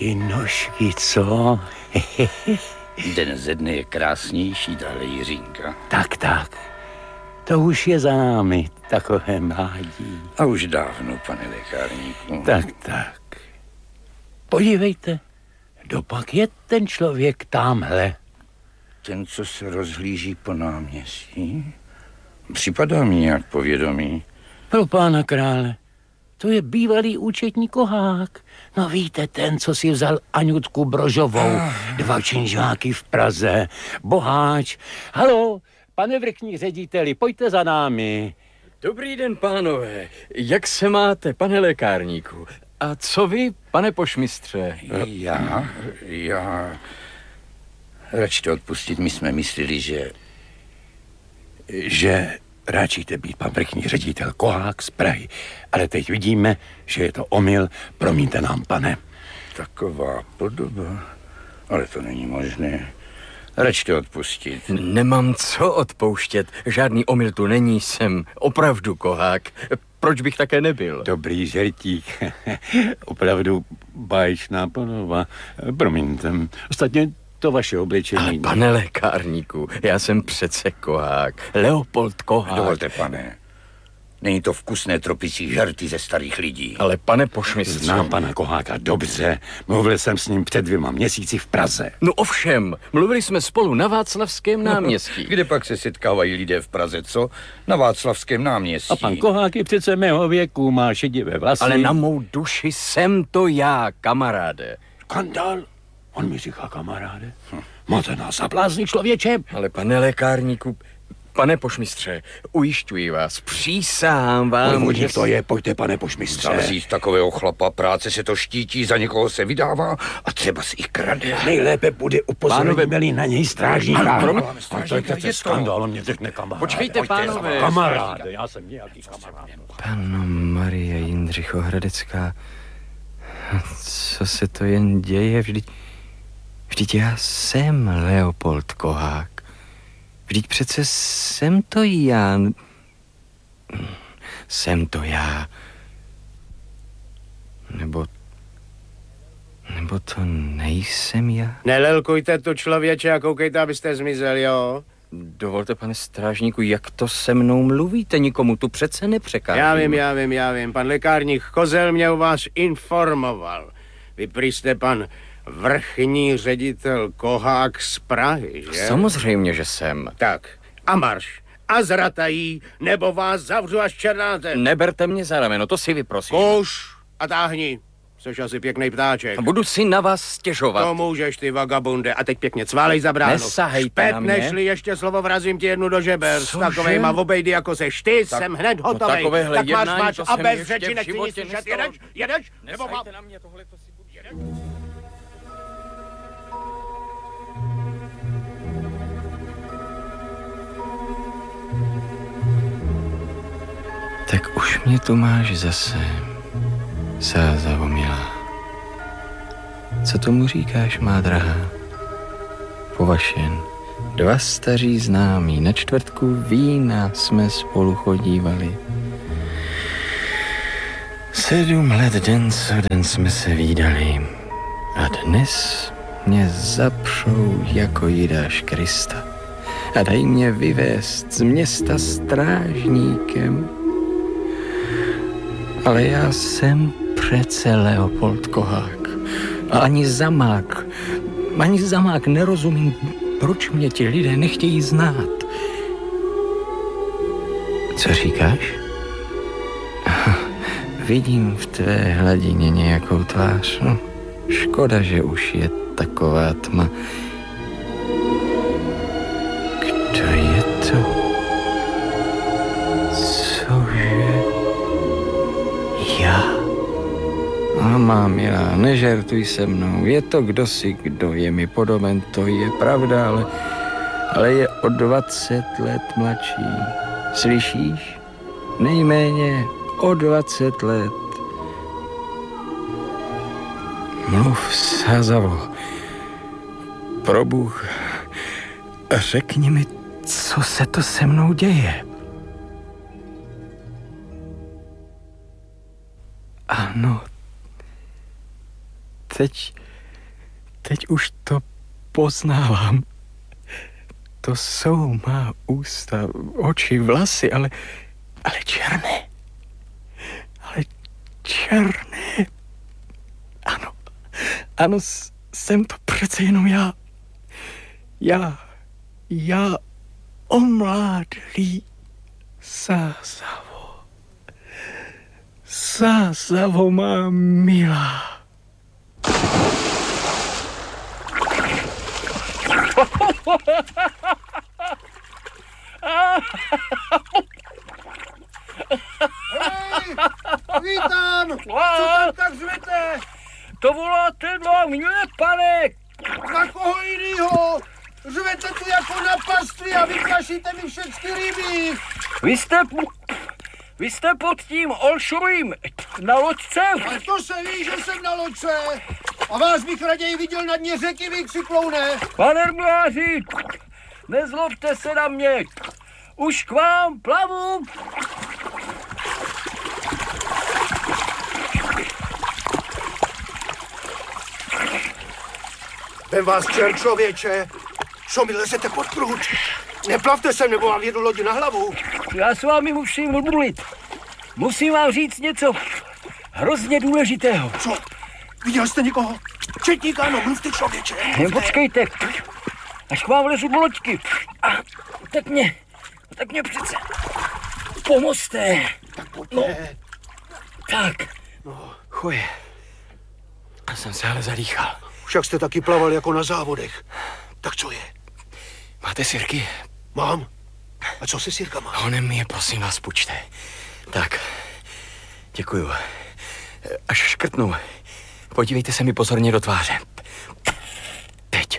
ty nožky, co? Den ze dne je krásnější, tahle Jiřínka. Tak. To už je za námi, takové mládí. A už dávno, pane lékárníku. Tak. Podívejte, dopak je ten člověk tamhle. Ten, co se rozhlíží po náměstí? Připadá mi nějak povědomí. Pro pána krále, to je bývalý účetní Kohák. No víte, ten, co si vzal Aňutku Brožovou, 2 činžáky v Praze, boháč. Haló, pane vrchní řediteli, pojďte za námi. Dobrý den, pánové. Jak se máte, pane lékárníku? A co vy, pane pošmistře? Já... Račte odpustit, my jsme mysleli, že ráčíte být pan vrchní ředitel Kohák z Prahy. Ale teď vidíme, že je to omyl. Promiňte nám, pane. Taková podoba. Ale to není možné. Račte odpustit. Nemám co odpouštět. Žádný omyl tu není, jsem opravdu Kohák. Proč bych také nebyl? Dobrý žertík. Opravdu báječná podoba. Promiňte. Ostatně to vaše obličení. Ale pane lékárníku, já jsem přece Kohák. Leopold Kohák. Dovolte, pane. Není to vkusné tropicí žarty ze starých lidí. Ale pane pošmistře... Znám pana Koháka dobře. Mluvil jsem s ním před 2 měsíci v Praze. No ovšem, mluvili jsme spolu na Václavském náměstí. Kde pak se setkávají lidé v Praze, co? Na Václavském náměstí. A pan Kohák je přece mého věku, má šedivé vlasy. Ale na mou duši jsem to já, kamaráde. Skandál? On mi říká kamaráde. Máte nás za blázny, člověče. Ale pane lékárníku, pane pošmistře, ujišťuji vás, přísahám vám, Podvodník to je, pojďte, pane pošmistře. Zavřít takového chlapa, práce se to štítí, za někoho se vydává a třeba si i krade. Nejlépe bude upozornit na něj strážníka. To je přece skandál, on mě řekne kamaráde. Počkejte, pánové. Kamaráde, já jsem nějaký kamarád. Panno Marie Jindřichohradecká, co se to jen děje? Vždyť já jsem Leopold Kohák. Vždyť přece jsem to já. Jsem to já. Nebo to nejsem já? Nelelkujte tu, člověče, a koukejte, abyste zmizel, jo? Dovolte, pane strážníku, jak to se mnou mluvíte? Nikomu tu přece nepřekážím. Já vím. Pan lékárník Kozel mě o vás informoval. Vy prý jste pan vrchní ředitel Kohák z Prahy, že? Samozřejmě, že jsem. Tak, a marš. A zratají, nebo vás zavřu až černáte. Neberte mě za rameno, to si vyprosím. Kuš a táhni. Což asi pěkný ptáček. Budu si na vás stěžovat. To můžeš, ty vagabunde. A teď pěkně cválej za bránu. Nesahejte na mě. Nešli ještě slovo, vrazím ti jednu do žeber. S takovejma obejdy, jako seš ty, jsem hned hotovej. Takovéhle tak máš to a jsem bez ještě řeči v nechci nic životě slyšet. nestalo. Jedeš? Nebo mám... na mě, tohle to si budu... Tak už mě tu máš zase, Sázavo milá. Co tomu říkáš, má drahá? Po vašem, 2 staří známí, na čtvrtku vína jsme spolu chodívali. 7 let den co den jsme se vídali. A dnes mě zapřou jako Jidáš Krista. A dají mě vyvést z města strážníkem. Ale já jsem přece Leopold Kohák. A ani zamák nerozumím, proč mě ti lidé nechtějí znát. Co říkáš? Vidím v tvé hladině nějakou tvář. No, škoda, že už je taková tma. Kdo je to? Cože? Já? A má milá, nežertuj se mnou. Je to kdosi, kdo je mi podoben, to je pravda, ale je o 20 let mladší. Slyšíš? Nejméně o 20 let. Mluv, Sázavo. Pro Bůh, řekni mi, co se to se mnou děje. Ano, teď teď už to poznávám. To jsou má ústa, oči, vlasy, ale černé. Ale černé. Ano, jsem to přece jenom já. Já omládlý Sázavo. Sázavo má milá. Vítám! Co tam tak řvete? To voláte na mě, pane! Na koho jinýho? Řvete tu jako na pastvi a vyplašíte mi všechny ryby. Vy jste pod tím Olšovým na loďce? Ale to se ví, že jsem na loďce. A vás bych raději viděl na dně řeky, vy křikloune. Pane Mláři, nezlobte se na mě. Už k vám plavu. Vem vás čer, člověče. Co mi lezete pod prut? Neplavte sem, nebo vám vědu lodi na hlavu. Já s vámi musím mluvit. Musím vám říct něco hrozně důležitého. Co? Viděl jste někoho? Četníka, no mluvte, člověče. Počkejte, až k vám lezu do loďky. A tak mě přece pomozte. Tak pojďte. Tak. Chuje, jsem se ale zadýchal. Však jste taky plaval jako na závodech. Tak co je? Máte sirky? Mám. A co se sirkama? Honem mi je, prosím vás, půjčte. Tak, děkuju. Až škrtnu, podívejte se mi pozorně do tváře. Teď.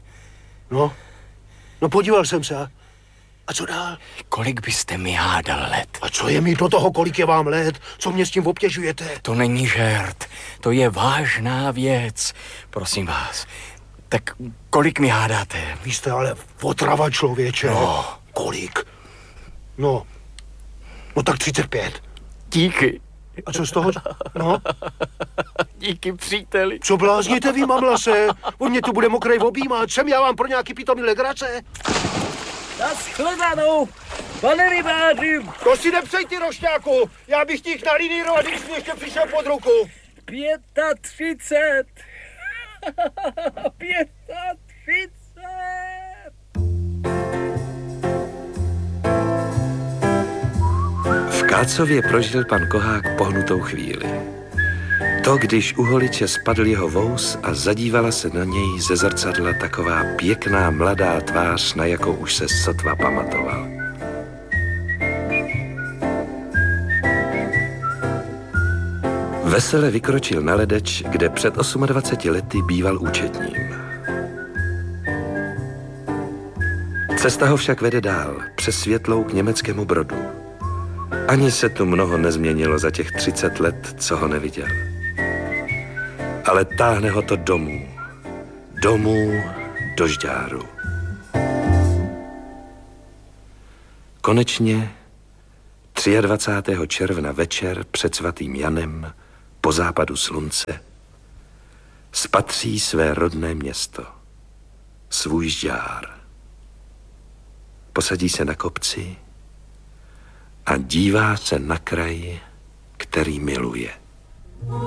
No podíval jsem se. A co dál? Kolik byste mi hádal let? A co je mi do toho, kolik je vám let? Co mě s tím obtěžujete? To není žert, to je vážná věc. Prosím vás, tak kolik mi hádáte? Vy jste ale otrava, člověče. No. Kolik? No tak 35. Díky. A co z toho? No? Díky, příteli. Co blázníte vy, mamlase? On mě tu bude mokrej objímat. Jsem já vám pro nějaký pitomý legrace? Nashledanou, pane rybáři. To si nepřej, ty rošťáku. Já bych ti jich nalínírovat, když jsi ještě přišel pod ruku. 35. 35. V Kácově prožil pan Kohák pohnutou chvíli. To, když u holiče spadl jeho vous a zadívala se na něj ze zrcadla taková pěkná mladá tvář, na jakou už se sotva pamatoval. Vesele vykročil na ledeč, kde před 28 lety býval účetním. Cesta ho však vede dál, přes Světlou k německému Brodu. Ani se tu mnoho nezměnilo za těch 30 let, co ho neviděl. Ale táhne ho to domů. Domů do Žďáru. Konečně 23. června večer před svatým Janem po západu slunce spatří své rodné město, svůj Žďár. Posadí se na kopci a dívá se na kraj, který miluje.